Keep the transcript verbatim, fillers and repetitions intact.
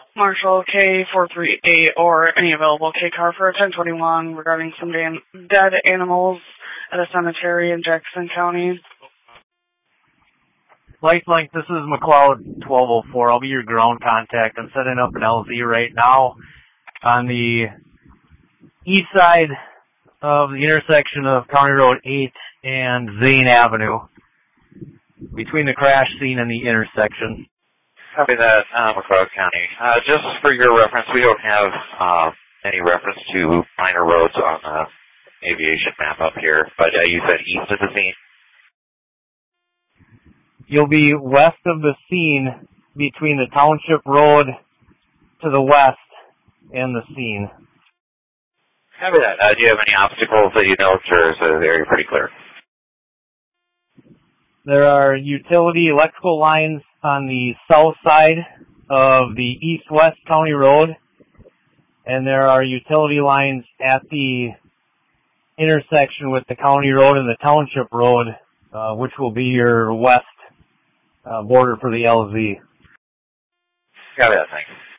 Marshall K four three eight or any available K car for ten twenty-one regarding some dan- dead animals at a cemetery in Jackson County. Lifelink, this is McLeod twelve oh four. I'll be your ground contact. I'm setting up an L Z right now on the east side of the intersection of County Road eight and Zane Avenue, between the crash scene and the intersection. Copy that, uh, McLeod County. Uh, just for your reference, we don't have uh, any reference to minor roads on the aviation map up here, but uh, you said east of the scene? You'll be west of the scene, between the Township Road to the west and the scene. Copy that. Uh, do you have any obstacles that you note, or is the area pretty clear? There are utility electrical lines on the south side of the east-west county road, and there are utility lines at the intersection with the county road and the township road, uh, which will be your west uh, border for the L Z. Copy that, thanks.